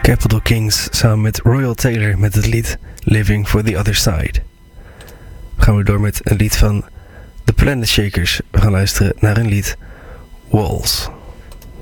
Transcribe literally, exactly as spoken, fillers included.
Capital Kings samen met Royal Taylor met het lied Living for the Other Side. We gaan weer door met een lied van The Planet Shakers. We gaan luisteren naar een lied Walls.